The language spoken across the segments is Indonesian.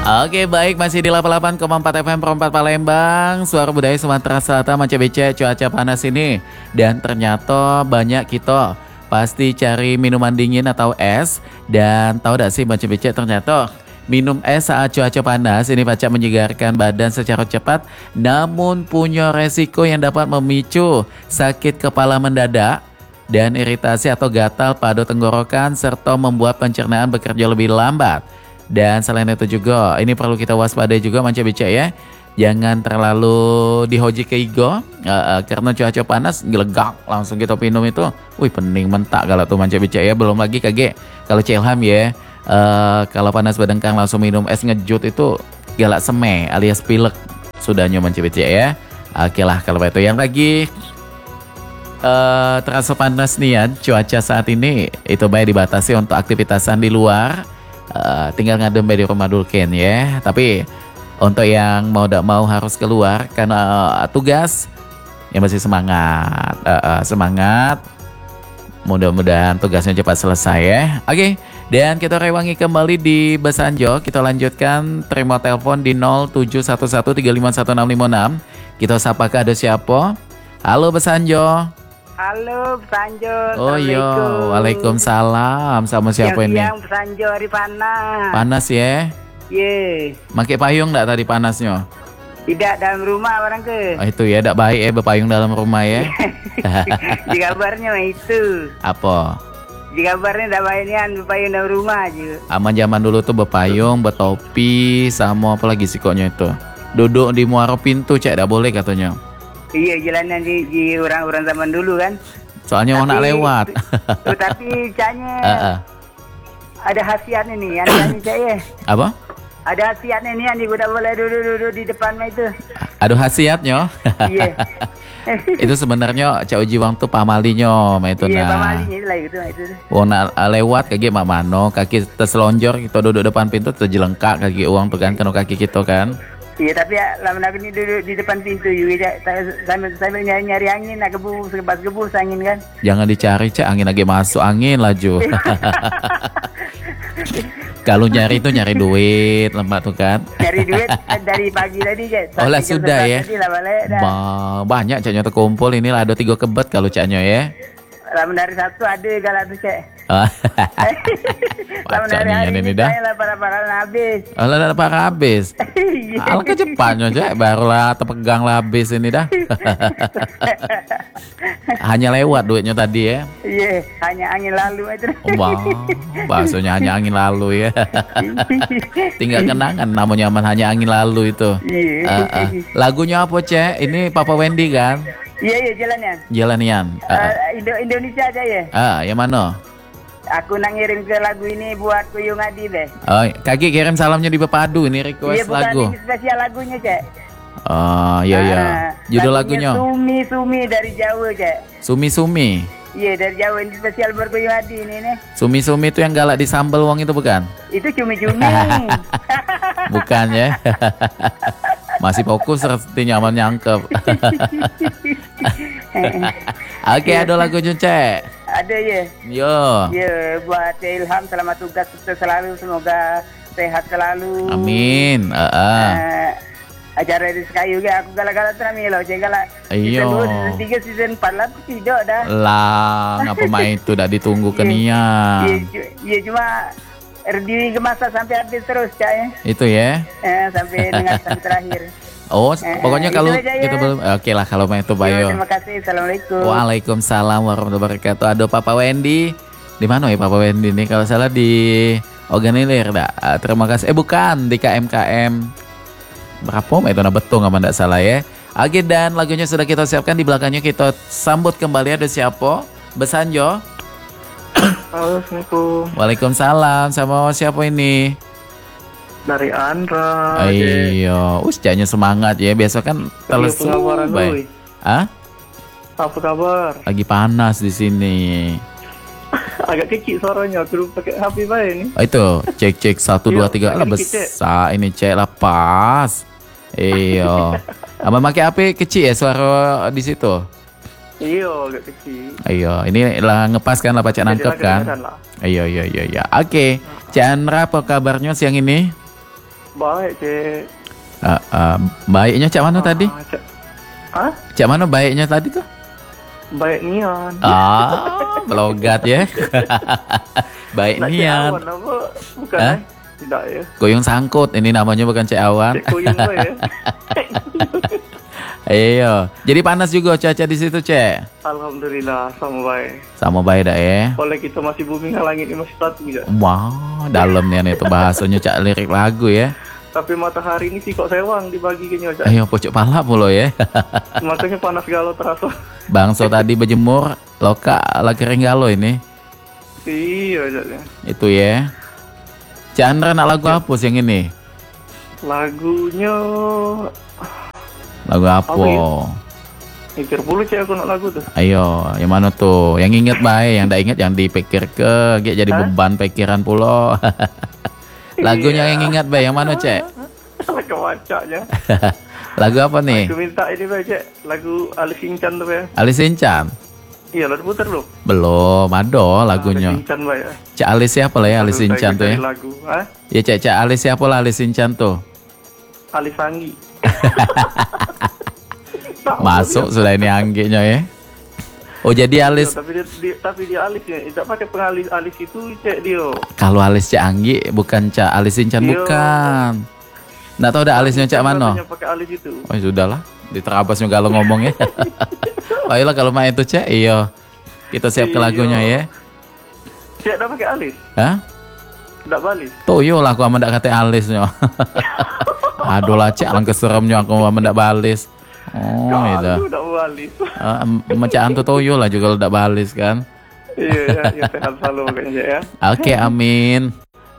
Oke baik, masih di 88,4 FM Perempat Palembang, Suara Budaya Sumatera Selatan, Manca BC, cuaca panas ini. Dan ternyata banyak kita pasti cari minuman dingin atau es. Dan tahu gak sih Manca BC, ternyata minum es saat cuaca panas ini pacak menyegarkan badan secara cepat, namun punya resiko yang dapat memicu sakit kepala mendadak dan iritasi atau gatal pada tenggorokan, serta membuat pencernaan bekerja lebih lambat. Dan selain itu juga, ini perlu kita waspadai juga Manca BC ya. Jangan terlalu dihoji ke ego, karena cuaca panas gelegak langsung kita minum itu. Wih pening mentak kalau tuh Manca BC ya. Belum lagi kage kalau Cilham ya. Kalau panas badengkang langsung minum es ngejut itu galak seme alias pilek sudahnya Manca BC ya. Oke lah kalau itu yang lagi terasa panas nih ya cuaca saat ini, itu baik dibatasi untuk aktivitasan di luar. Tinggal ngadem di rumah dulu Ken ya. Tapi untuk yang mau tidak mau harus keluar karena tugas, yang masih semangat, semangat. Mudah-mudahan tugasnya cepat selesai ya. Oke, dan kita rewangi kembali di Besanjo. Kita lanjutkan terima telepon di 0711351656. Kita sapa ke ada siapa? Halo Besanjo. Halo Besanjo. Oh iya, waalaikumsalam. Sama siapa ini? Siang Besanjo hari panas. Panas ya? Ye. Pakai payung enggak tadi panasnya? Tidak dalam rumah orang ke. Oh itu ya, enggak baik ya berpayung dalam rumah ya. Di kabarnya itu. Apa? Di kabarnya tidak baiknya berpayung dalam rumah aja. Aman zaman dulu tuh berpayung, bertopi, sama apa lagi sikoknya itu. Duduk di muara pintu cek, enggak boleh katanya. Iya jalannya di orang-orang zaman dulu kan. Soalnya mau nak lewat. Tapi caknya ada khasiatnya nih, yang cak ya. Apa? Ada khasiatnya nih, yang tidak boleh duduk di depan itu. Aduh khasiatnya. Iya. Itu sebenarnya Cak Uji Wang tuh pamalinya, itu iya, nah. pamalinya lah itu. Wong nak lewat kaki mak mano, kaki terselonjor, kita duduk depan pintu terjelengkak kaki uang tuh kan, kena kaki kita kan. Iya tapi ya lama aku ini duduk di depan pintu juga sambil nyari angin, nak gebus angin kan. Jangan dicari Cak, angin lagi masuk angin laju. Kalau nyari itu nyari duit lemak tuh kan. Nyari duit dari pagi tadi Cak. Oh lah sudah ya. Banyak Caknya terkumpul, inilah ada 3 kebet kalau Caknya ya. Lama dari satu ada galak tuh Cak. Lama dari hari ini dah. Saya lah para habis. Oh lah para habis. Alangkah cepatnya Cak, barulah terpegang lah habis ini dah. Hanya lewat duitnya tadi ya. Iya, hanya angin lalu aja. Wah, bahasanya hanya angin lalu ya. Tinggal kenangan namanya aman hanya angin lalu itu. Lagunya apa Cek? Ini Papa Wendy kan? Iya jalannya. Jalanian. Indonesia aja ya. Yang mana? Aku nak ngirim ke lagu ini buat Kuyung Adi deh. Oh, kaki kirim salamnya di Bepadu, ini request lagu. Iya bukan spesial lagunya Cek. Oh iya. Judul lagunya? Sumi dari Jawa Cek. Sumi. Iya dari Jawa, ini spesial buat Kuyung Adi ini nih. Sumi itu yang galak di sambal wong itu bukan? Itu cumi-cumi. Bukan ya. Masih fokus sepertinya aman nyangkep. Oke, ada lagu Cek. Ada ya. Yo. Ya buat Ilham, selamat tugas sukses selalu, semoga sehat selalu. Amin. Acara di Sky juga aku galak-galak terami loh, galak. Iya. Season 2, season 3, season 4 lah tidak dah. Lah, ngapa main itu dah ditunggu kenian. Iya cuma di masa sampai habis terus Cak ya. Itu ya. Sampai dengan sampai terakhir. Oh, pokoknya kalau kita belum oke lah kalau main itu Bayo. Terima kasih. Assalamualaikum. Waalaikumsalam warahmatullahi wabarakatuh. Ada Papa Wendy. Di mana ya Papa Wendy nih? Kalau salah di Organilir dah. Terima kasih. Bukan di KMKM. Berapa itu nah betul nggak ndak salah ya. Oke, dan lagunya sudah kita siapkan, di belakangnya kita sambut kembali ada siapa? Besanjo. Halo, Assalamualaikum. Waalaikumsalam. Sama siapa ini? Dari Andra. Iya, Caknya semangat ya. Biasa kan telesu. Apa kabar? Lagi panas di sini. Agak kecil suaranya, aku pakai HP baik ini. Oh, itu cek 1 2 3 lah besar ini Cek lah pas. Iya. Abang pakai HP kecil ya suara di situ. Iya, agak kecil. Iya, ini lah ngepas kan lah Pak Cak nangkep kan. Iya. Oke. Cak Andra, apa kabarnya siang ini? Baik, Cek. Baiknya cak mana tadi? Cek. Hah? Cak mana baiknya tadi tuh? Baik nian. Melogat ya. Baik Nak Cek nian. Awan apa? Bukan, Hah? Tidak ya. Goyong sangkut, ini namanya bukan cek awan. Cek Kuyung ya. Iya. Jadi panas juga cuaca di situ, Cek. Alhamdulillah, sama baik. Sama baik dah ya. Oleh kita masih bumi langit ini masih satu ya. Wow, dalam nih itu bahasanya cak lirik lagu ya. Tapi matahari ini sih kok sewang dibagi kayaknya, Cak. Ayo pocok pala mulu ya. Makanya panas galau terasa. Bangso tadi berjemur, loka lah kering galo ini. Iya, Cak. Itu ya. Cak Andra nak lagu apa sih yang ini? Lagunya Lagu apa? Apa ya? mikir puluh, Cak, aku nak lagu tuh. Ayo, yang mana tuh? Yang inget baik, yang tak inget yang dipikir ke, jadi beban pikiran pulo. Lagunya yang ingat baik, yang mana, Cek? Lagu wacaknya. Lagu apa nih? Aku minta ini, Pak, Cak. Lagu Alice in Chains tuh, Pak. Alice in Chains? Iya, lo puter lo. Belum, ado lagunya. Alice in Chains, Pak, ya. Cak Alice siapa lah ya Alice in Chains tuh ya? Lagu, hah? Ya Cak Alice siapa lah Alice in Chains tuh? Alice Anggi. Masuk sudah ini angginya ya. Oh jadi Alice. Tapi dia Alice ya. Tidak pakai pengalis Alice itu, Cak, dia. Kalau Alice Cak Anggi bukan Cak Alice in Chains, Iya. bukan. Nggak tahu ada Alice-nya Cak mana? Katanya pakai Alice itu. Oh sudahlah, diterabas juga kalau ngomong ya. Baiklah kalau main itu Cak, iya. Kita siap ke lagunya ya. Cak, dah pakai Alice. Hah? Tidak balik. Tuh yo lah aku aman ndak kata Alice-nya. Aduh lah Cak, langkah seremnya aku aman ndak balis. Oh iya. Aduh, tidak balik. Macam antu toyo lah juga kalau ndak balis kan. Iya, ya, sehat selalu kayaknya, Cak, ya. Oke, amin.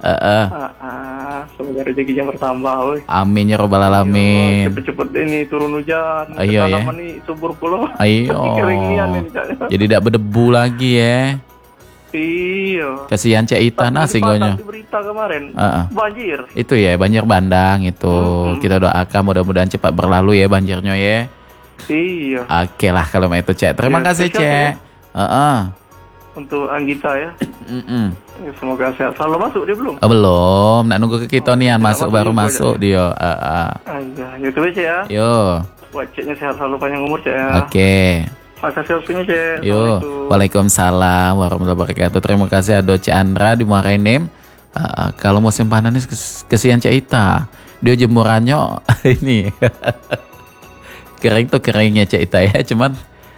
Semoga rezekinya bertambah, woi. Amin ya robbal alamin. Cepet-cepet ini turun hujan. Ayo, ya. Tanaman ini subur puluh. Ayo. Keringian ini, Cak. Jadi tidak berdebu lagi ya. Iya. Kasihan Cak Ita nah singgonya. Di berita kemarin. Banjir. Itu ya banjir bandang itu. Kita doakan mudah-mudahan cepat berlalu ya banjirnya ya. Iya. Oke lah kalau mau itu Cek. Terima Iya, kasih siap, Cek. Untuk Anggita ya. Ya, semoga sehat selalu. Masuk dia belum? Belum, nak nunggu ke kita nih masuk masuk baru juga masuk dia. Aja, ya coba, Cek, ya. Yo. Buat Ceknya sehat selalu, panjang umur, Cek, ya. Oke. Makasih waktunya, Cek. Yo. Assalamualaikum. Waalaikumsalam warahmatullahi wabarakatuh. Terima kasih Ado Cek Andra di Muara Enim. Kalau musim panas ini kesian Cek Ita. Dia jemurannya ini. Kering tuh keringnya Cek Ita ya, cuman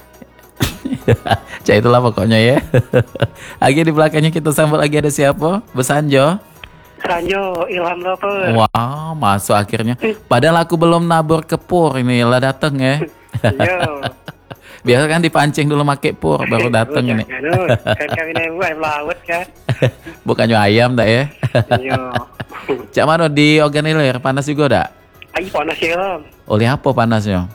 Cek itulah pokoknya ya. Lagi di belakangnya kita sambut lagi ada siapa? Besanjo. Sanjo, Ilham Lover. Wow, masuk akhirnya. Padahal aku belum nabur ke pur ini lah dateng ya. Yo. Biasa kan dipancing dulu make pur baru dateng ini. Kan kami nemu ayam laut kan. Bukannya ayam dah ya. Yo. Cak mana di Oganilir panas juga dak? Ayo panas ya, Om. Oleh apa panasnya?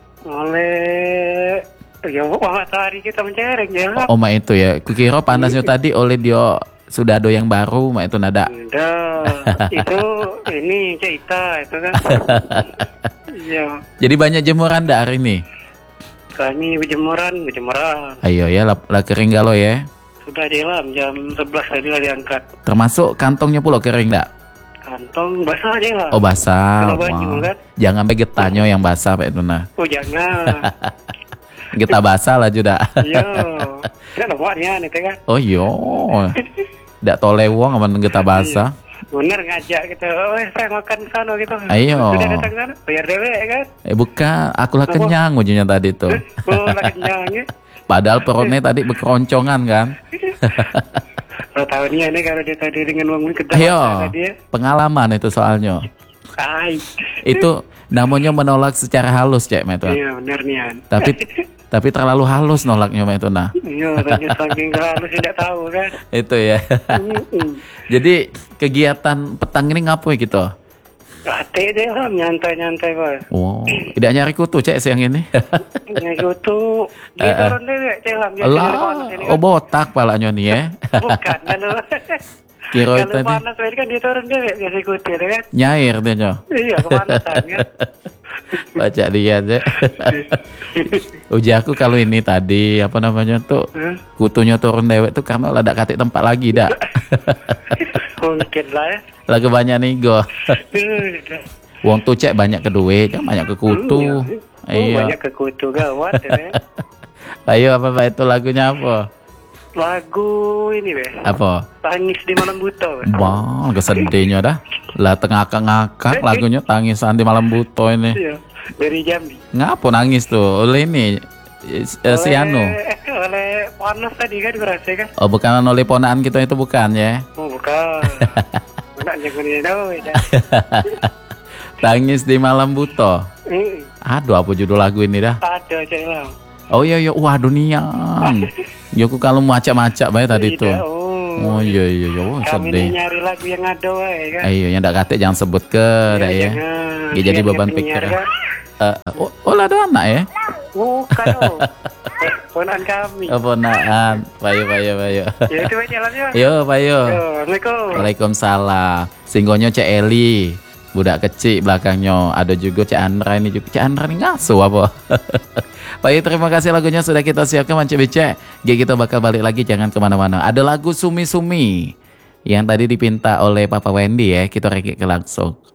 Oleh ya matahari kita mencereng ya. Oh, mak itu ya. Kukira panasnya tadi oleh dia sudah ada yang baru, mak itu nada. Udah, itu ini cerita itu kan. Iya. Jadi banyak jemuran dak hari ini? Kami berjemuran. Ayo ya, lah kering galau ya. Sudah jalan jam 11 tadi lah diangkat. Termasuk kantongnya pula kering dak? Kantong basah aja lah. Oh basah. Kena baju kan. Jangan sampai getahnya yang basah pak itu nah. Oh jangan. Getah basah lah juga. Iya. Kan buatnya nih kan. Oh iya. Dak tole wong aman getah basah. Bener ngajak gitu. Oh, saya makan sana gitu. Ayo. Sudah datang sana. Bayar dewek kan. Bukan, aku lah kenyang ujungnya tadi tuh. Oh, lah kenyang ya. Padahal perutnya tadi berkeroncongan kan. Kalau tahunnya ini kalau dia tadi dengan uang ini Ayo, dia. pengalaman itu soalnya. Ay. Itu namanya menolak secara halus cek itu. Iya benar nih. Tapi terlalu halus nolaknya itu nah. Iya, tapi saking halus tidak tahu kan. Itu ya. Jadi kegiatan petang ini ngapain gitu? Ate deh lah, nyantai-nyantai Pak. Wow, tidak nyari kutu cek siang ini. Yang itu dia turun deh cek lah. Oh botak palanya nih ya. Bukan kalau Kira kalau tadi panas tadi kan dia turun deh biasa ikutin kan. nyair dia nyo. Iya kepanasan kan. Baca dia aja. Uji aku kalau ini tadi apa namanya tuh kutunya turun dewek tuh karena ada katik tempat lagi dak. Mungkin lah ya. Lagu banyak nih go. Wong tuh cek banyak ke duit, jangan banyak ke kutu. Iya. Banyak ke kutu gawat ya. Ayo apa itu lagunya apa? Lagu ini be. Apa? Tangis di malam buta. Wah, kesedihnya dah. Lah tengah-ngakak lagunya tangisan di malam buta ini. Iya. Dari Jambi. Ngapa nangis tuh? Oleh ini si Anu. Oleh panas tadi kan berasa kan? Oh, bukan oleh ponaan kita itu bukan ya? Oh bukan. Nak jangan ini tahu. Tangis di malam buta. Aduh, apa judul lagu ini dah? Ada cek lah. Oh iya, waduh niang. Ya aku kalau macak-macak bae tadi tuh. Oh iya, wah Kami sedih. nyari lagu yang ada wae kan. Ayo, yang ndak kate jangan sebut ke dah ya. Jangan. Ya, jadi beban Jangan pikiran. kan? Oh lah ada anak ya? Bukan oh. Ponan kami. Oh ponaan. Payo. Ya itu aja jalannya. Yo, payo. Assalamualaikum. Waalaikumsalam. Singgonya Cek Eli. Budak kecil belakangnya. Ada juga Cek Andra ini juga. Cek Andra ini ngasuh apa? Baik, terima kasih lagunya sudah kita siapkan Mance Becek. Kita bakal balik lagi, jangan kemana-mana. Ada lagu Sumi Sumi yang tadi dipinta oleh Papa Wendy ya. Kita rekik ke langsung.